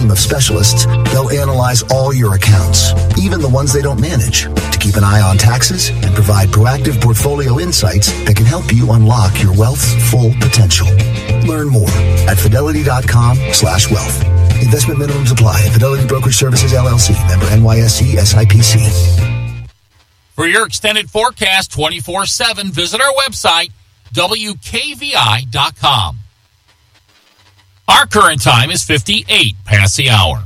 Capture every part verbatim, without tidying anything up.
team of specialists, they'll analyze all your accounts, even the ones they don't manage, to keep an eye on taxes and provide proactive portfolio insights that can help you unlock your wealth's full potential. Learn more at fidelity.com slash wealth. Investment minimums apply. Fidelity Brokerage Services, L L C. Member N Y S E S I P C. For your extended forecast twenty-four seven, visit our website, W K V I dot com. Our current time is fifty-eight past the hour.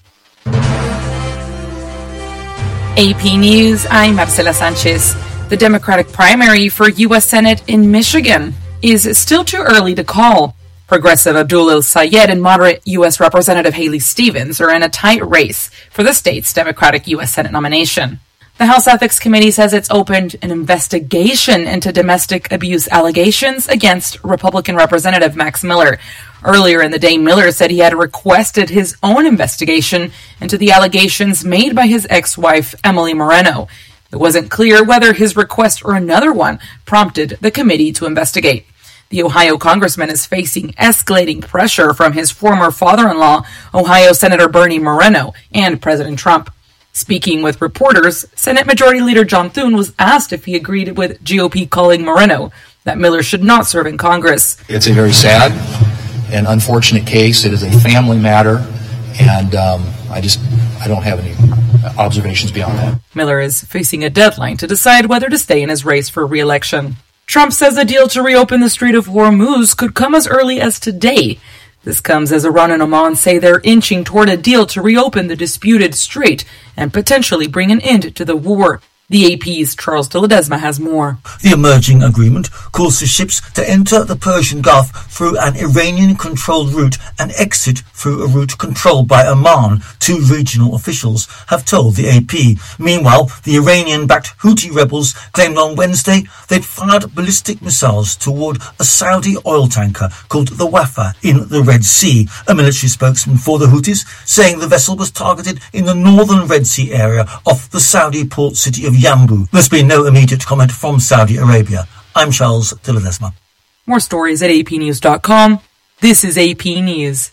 A P News, I'm Marcela Sanchez. The Democratic primary for U S Senate in Michigan is still too early to call. Progressive Abdul El-Sayed and moderate U S Representative Haley Stevens are in a tight race for the state's Democratic U S Senate nomination. The House Ethics Committee says it's opened an investigation into domestic abuse allegations against Republican Representative Max Miller. Earlier in the day, Miller said he had requested his own investigation into the allegations made by his ex-wife, Emily Moreno. It wasn't clear whether his request or another one prompted the committee to investigate. The Ohio congressman is facing escalating pressure from his former father-in-law, Ohio Senator Bernie Moreno, and President Trump. Speaking with reporters, Senate Majority Leader John Thune was asked if he agreed with G O P calling Moreno that Miller should not serve in Congress. It's a very sad and unfortunate case. It is a family matter, and um, I just I don't have any observations beyond that. Miller is facing a deadline to decide whether to stay in his race for re-election. Trump says a deal to reopen the Strait of Hormuz could come as early as today. This comes as Iran and Oman say they're inching toward a deal to reopen the disputed strait and potentially bring an end to the war. The A P's Charles de Ledesma has more. The emerging agreement calls for ships to enter the Persian Gulf through an Iranian-controlled route and exit through a route controlled by Oman, two regional officials have told the A P. Meanwhile, the Iranian-backed Houthi rebels claimed on Wednesday they'd fired ballistic missiles toward a Saudi oil tanker called the Wafa in the Red Sea. A military spokesman for the Houthis saying the vessel was targeted in the northern Red Sea area off the Saudi port city of Yambu. There's been no immediate comment from Saudi Arabia. I'm Charles de Ledesma. More stories at A P news dot com. This is A P News.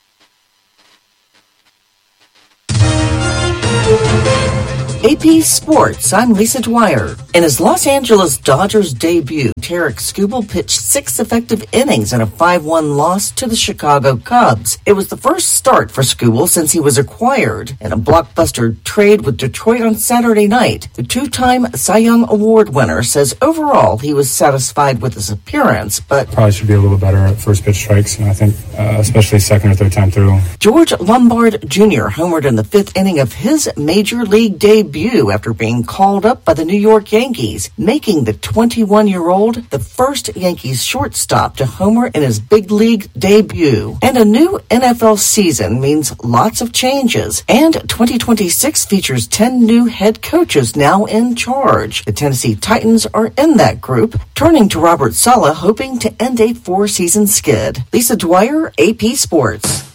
A P Sports, I'm Lisa Dwyer. In his Los Angeles Dodgers debut, Tarek Skubal pitched six effective innings in a five one loss to the Chicago Cubs. It was the first start for Skubal since he was acquired in a blockbuster trade with Detroit on Saturday night. The two-time Cy Young Award winner says overall he was satisfied with his appearance, but probably should be a little better at first pitch strikes, and I think uh, especially second or third time through. George Lombard Junior homered in the fifth inning of his major league debut after being called up by the New York Yankees, making the twenty-one-year-old the first Yankees shortstop to homer in his big league debut. And a new N F L season means lots of changes, and twenty twenty-six features ten new head coaches now in charge. The Tennessee Titans are in that group, turning to Robert Saleh, hoping to end a four-season skid. Lisa Dwyer, A P Sports.